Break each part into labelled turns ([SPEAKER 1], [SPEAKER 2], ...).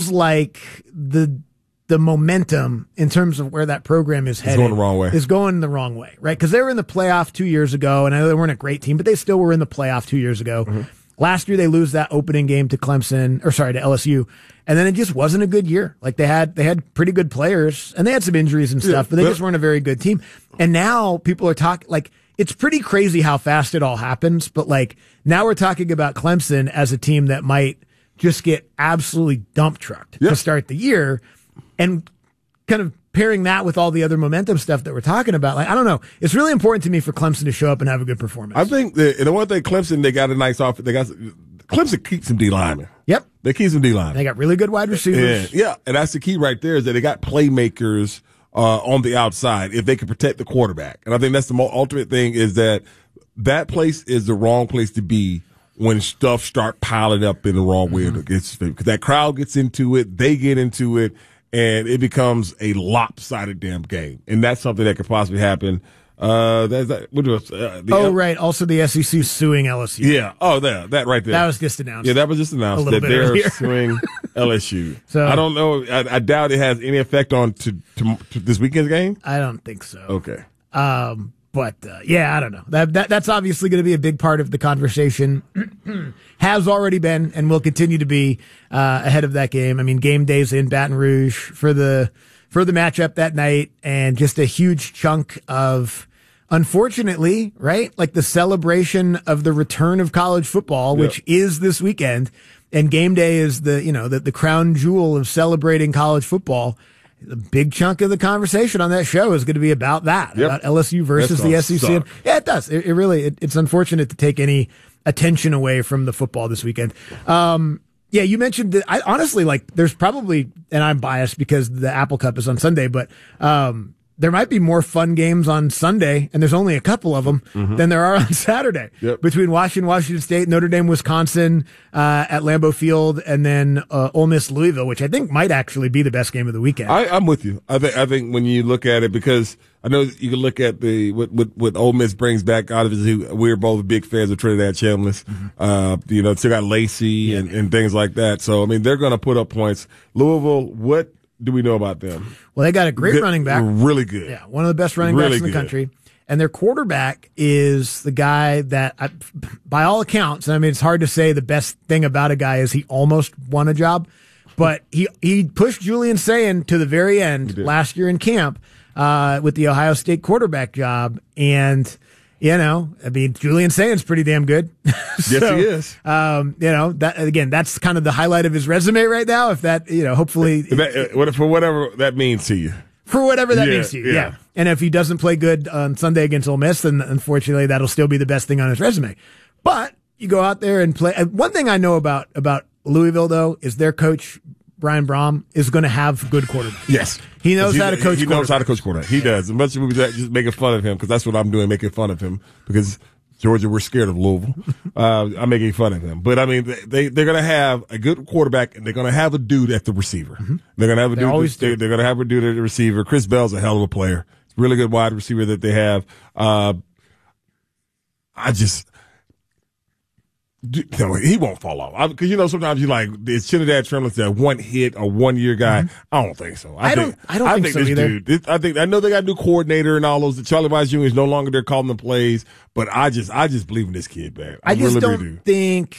[SPEAKER 1] like the momentum in terms of where that program is headed
[SPEAKER 2] going the wrong way.
[SPEAKER 1] Is going the wrong way, right? Because they were in the playoff 2 years ago, and I know they weren't a great team, but they still were in the playoff 2 years ago. Mm-hmm. Last year, they lose that opening game to to LSU, and then it just wasn't a good year. Like they had pretty good players, and they had some injuries and stuff, but they just weren't a very good team. And now people are talking like it's pretty crazy how fast it all happens. But like now we're talking about Clemson as a team that might just get absolutely dump trucked to start the year. And kind of pairing that with all the other momentum stuff that we're talking about, like, I don't know. It's really important to me for Clemson to show up and have a good performance.
[SPEAKER 2] I think the one thing Clemson, they got a nice offense. Clemson keeps some D linemen.
[SPEAKER 1] Yep.
[SPEAKER 2] They keep some D linemen.
[SPEAKER 1] They got really good wide receivers.
[SPEAKER 2] Yeah. And that's the key right there is that they got playmakers on the outside if they can protect the quarterback. And I think that's the ultimate thing is that place is the wrong place to be when stuff start piling up in the wrong way. Because that crowd gets into it, they get into it, and it becomes a lopsided damn game. And that's something that could possibly happen.
[SPEAKER 1] Right. Also, the SEC suing LSU.
[SPEAKER 2] Yeah. Oh, that right there.
[SPEAKER 1] That was just announced.
[SPEAKER 2] Yeah, that was just announced that they're suing LSU. So I don't know. I doubt it has any effect on to this weekend's game.
[SPEAKER 1] I don't think so.
[SPEAKER 2] Okay.
[SPEAKER 1] But I don't know. That's obviously going to be a big part of the conversation. Has already been and will continue to be ahead of that game. I mean, game day's in Baton Rouge for the matchup that night, and just a huge chunk of, unfortunately, right, like the celebration of the return of college football, which is this weekend, and game day is the crown jewel of celebrating college football. The big chunk of the conversation on that show is going to be about that, about LSU versus the SEC. Yeah, it does. It really, it's unfortunate to take any attention away from the football this weekend. You mentioned that. I honestly, there's probably, and I'm biased because the Apple Cup is on Sunday, but there might be more fun games on Sunday, and there's only a couple of them, than there are on Saturday. Yep. Between Washington State, Notre Dame, Wisconsin, at Lambeau Field, and then Ole Miss, Louisville, which I think might actually be the best game of the weekend.
[SPEAKER 2] I'm with you. I think when you look at it, because I know you can look at what Ole Miss brings back out of it. We're both big fans of Trinidad Chambliss. Still got Lacey and things like that. So, I mean, they're going to put up points. Louisville, what do we know about them?
[SPEAKER 1] Well, they got a great running back.
[SPEAKER 2] Really good.
[SPEAKER 1] Yeah, one of the best running backs in the country. And their quarterback is the guy that, by all accounts, and I mean, it's hard to say the best thing about a guy is he almost won a job, but he pushed Julian Sayin to the very end last year in camp with the Ohio State quarterback job. And, Julian Sayin's pretty damn good.
[SPEAKER 2] Yes, he is.
[SPEAKER 1] That's kind of the highlight of his resume right now. If that, hopefully.
[SPEAKER 2] For whatever that means to you.
[SPEAKER 1] For whatever that means to you, yeah. And if he doesn't play good on Sunday against Ole Miss, then unfortunately that'll still be the best thing on his resume. But you go out there and play. One thing I know about Louisville, though, is their coach, Brian Brom, is going to have good quarterbacks.
[SPEAKER 2] Yes.
[SPEAKER 1] He knows how to coach quarterback.
[SPEAKER 2] He knows how to coach quarterback. He does. As much as we just making fun of him, because that's what I'm doing, making fun of him, because Georgia, we're scared of Louisville. I'm making fun of him. But, I mean, they're going to have a good quarterback, and they're going to have a dude at the receiver. They're going to have a dude. They're going to have a dude at the receiver. Chris Bell's a hell of a player. It's a really good wide receiver that they have. No, he won't fall off. Because, sometimes you're like, is Trinidad Chambliss that one hit or 1 year guy? I don't think so.
[SPEAKER 1] I don't think so either.
[SPEAKER 2] I know they got a new coordinator and all those. Charlie Weiss Jr. is no longer there calling the plays, but I just believe in this kid, man.
[SPEAKER 1] I just really don't think,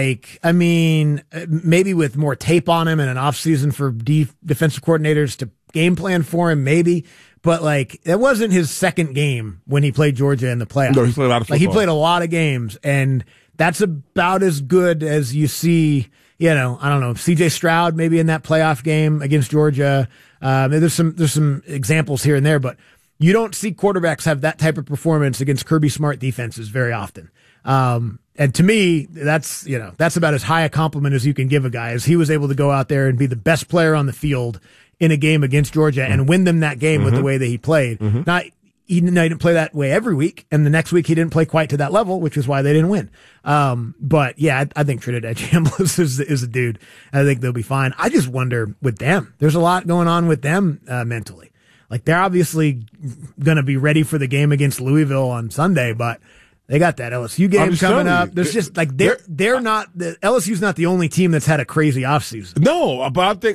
[SPEAKER 1] maybe with more tape on him and an offseason for defensive coordinators to game plan for him, maybe. But, that wasn't his second game when he played Georgia in the playoffs.
[SPEAKER 2] No, he played a lot of football.
[SPEAKER 1] He played a lot of games, and that's about as good as you see, C.J. Stroud maybe in that playoff game against Georgia. There's some examples here and there, but you don't see quarterbacks have that type of performance against Kirby Smart defenses very often. And to me, that's about as high a compliment as you can give a guy, as he was able to go out there and be the best player on the field in a game against Georgia and win them that game with the way that he played. Now, he didn't play that way every week, and the next week he didn't play quite to that level, which is why they didn't win. But yeah, I think Trinidad Chambliss is a dude. I think they'll be fine. I just wonder with them. There's a lot going on with them mentally. They're obviously going to be ready for the game against Louisville on Sunday, but they got that LSU game coming up. There's just they're not LSU's not the only team that's had a crazy offseason.
[SPEAKER 2] No, but